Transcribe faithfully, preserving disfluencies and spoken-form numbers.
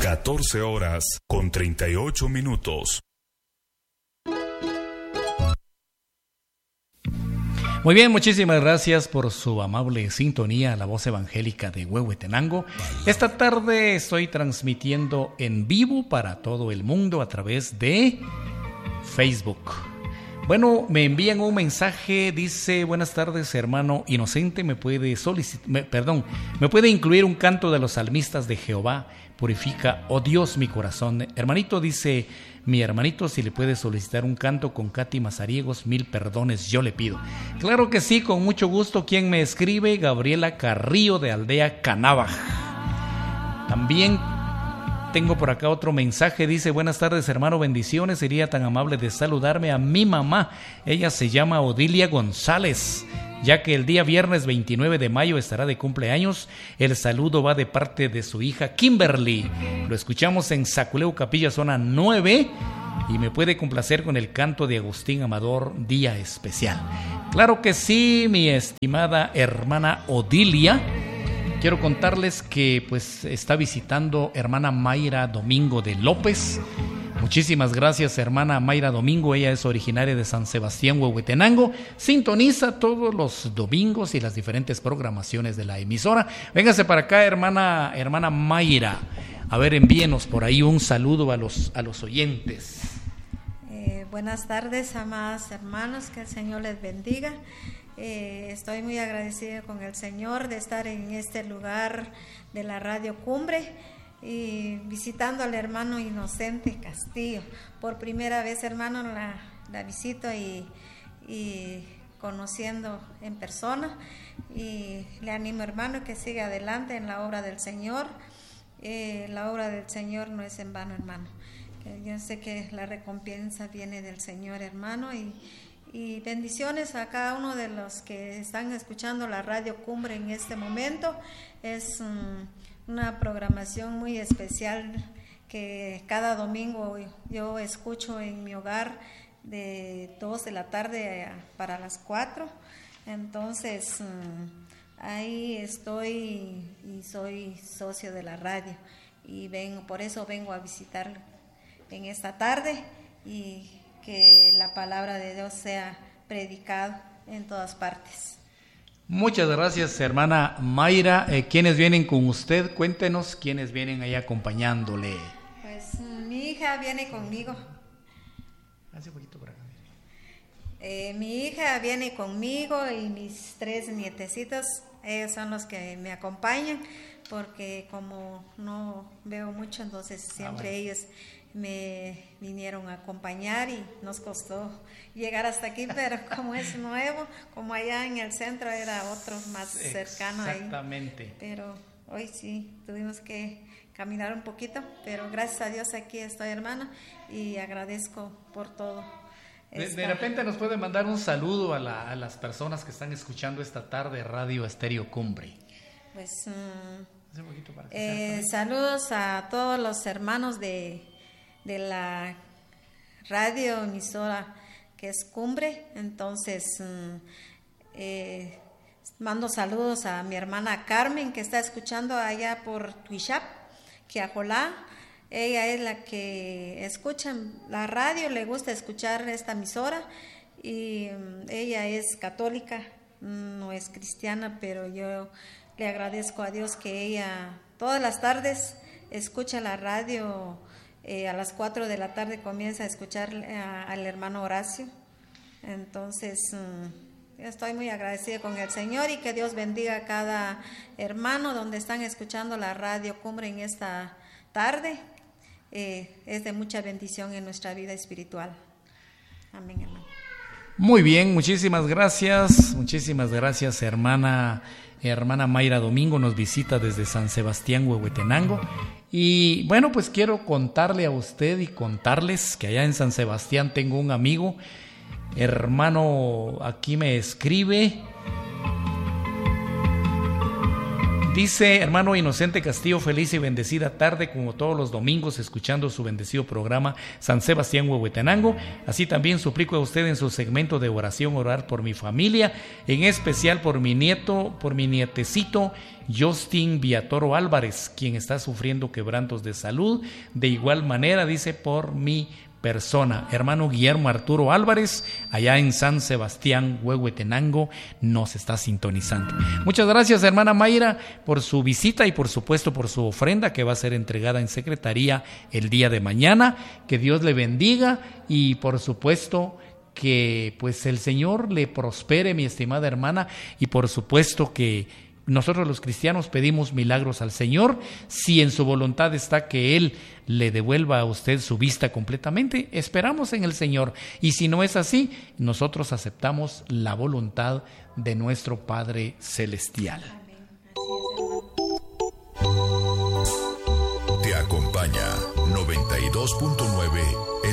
catorce horas con treinta y ocho minutos. Muy bien, muchísimas gracias por su amable sintonía a la voz evangélica de Huehuetenango. Esta tarde estoy transmitiendo en vivo para todo el mundo a través de Facebook. Bueno, me envían un mensaje, dice: buenas tardes, hermano Inocente, me puede solicitar, perdón, me puede incluir un canto de los salmistas de Jehová, purifica, oh Dios, mi corazón. Hermanito, dice mi hermanito, si le puede solicitar un canto con Katy Mazariegos, mil perdones yo le pido. Claro que sí, con mucho gusto. ¿Quién me escribe? Gabriela Carrillo, de Aldea Canábaj. También tengo por acá otro mensaje, dice: buenas tardes, hermano, bendiciones, sería tan amable de saludarme a mi mamá, ella se llama Odilia González, ya que el día viernes veintinueve de mayo estará de cumpleaños. El saludo va de parte de su hija Kimberly. Lo escuchamos en Zaculeu, Capilla, zona nueve, y me puede complacer con el canto de Agustín Amador, Día Especial. Claro que sí, mi estimada hermana Odilia. Quiero contarles que pues está visitando hermana Mayra Domingo de López. Muchísimas gracias, hermana Mayra Domingo. Ella es originaria de San Sebastián, Huehuetenango. Sintoniza todos los domingos y las diferentes programaciones de la emisora. Véngase para acá, hermana, hermana Mayra. A ver, envíenos por ahí un saludo a los, a los oyentes. Eh, buenas tardes, amadas hermanas, que el Señor les bendiga. Eh, estoy muy agradecida con el Señor de estar en este lugar de la Radio Cumbre y visitando al hermano Inocente Castillo. Por primera vez, hermano, la, la visito y, y conociendo en persona, y le animo, hermano, que siga adelante en la obra del Señor. Eh, la obra del Señor no es en vano, hermano. Eh, yo sé que la recompensa viene del Señor, hermano, y Y bendiciones a cada uno de los que están escuchando la Radio Cumbre en este momento. Es um, una programación muy especial que cada domingo yo escucho en mi hogar de dos de la tarde para las cuatro. Entonces um, ahí estoy y soy socio de la radio, y vengo, por eso vengo a visitar en esta tarde, y que la palabra de Dios sea predicada en todas partes. Muchas gracias, hermana Mayra. Eh, ¿Quiénes vienen con usted? Cuéntenos quiénes vienen ahí acompañándole. Pues mi hija viene conmigo. Hace poquito por acá. Eh, mi hija viene conmigo y mis tres nietecitos, ellos son los que me acompañan, porque como no veo mucho, entonces siempre ah, bueno. ellos me vinieron a acompañar, y nos costó llegar hasta aquí, pero como es nuevo, como allá en el centro era otro más cercano. Exactamente. Ahí, pero hoy sí tuvimos que caminar un poquito, pero gracias a Dios aquí estoy, hermana, y agradezco por todo. De, de repente nos puede mandar un saludo a, la, a las personas que están escuchando esta tarde Radio Estéreo Cumbre. Pues um, eh, saludos a todos los hermanos de de la radio emisora que es Cumbre. Entonces eh, mando saludos a mi hermana Carmen, que está escuchando allá por Tuishap, Quiajolá. Ella es la que escucha la radio, le gusta escuchar esta emisora, y um, ella es católica, no es cristiana, pero yo le agradezco a Dios que ella todas las tardes escucha la radio. Eh, a las cuatro de la tarde comienza a escuchar a, al hermano Horacio. Entonces um, estoy muy agradecida con el Señor, y que Dios bendiga a cada hermano donde están escuchando la Radio Cumbre en esta tarde. Eh, es de mucha bendición en nuestra vida espiritual. Amén, hermano. Muy bien, muchísimas gracias, muchísimas gracias, hermana, hermana Mayra Domingo, nos visita desde San Sebastián, Huehuetenango. Y bueno, pues quiero contarle a usted y contarles que allá en San Sebastián tengo un amigo, hermano, aquí me escribe, Dice hermano Inocente Castillo, feliz y bendecida tarde, como todos los domingos, escuchando su bendecido programa San Sebastián Huehuetenango. Así también suplico a usted en su segmento de oración orar por mi familia, en especial por mi nieto, por mi nietecito Justin Villatoro Álvarez, quien está sufriendo quebrantos de salud. De igual manera, dice, por mi persona. Hermano Guillermo Arturo Álvarez, allá en San Sebastián, Huehuetenango, nos está sintonizando. Muchas gracias, hermana Mayra, por su visita y por supuesto por su ofrenda que va a ser entregada en secretaría el día de mañana. Que Dios le bendiga y por supuesto que pues el Señor le prospere, mi estimada hermana, y por supuesto que nosotros los cristianos pedimos milagros al Señor. Si en su voluntad está que Él le devuelva a usted su vista completamente, esperamos en el Señor. Y si no es así, nosotros aceptamos la voluntad de nuestro Padre Celestial. Te acompaña noventa y dos punto nueve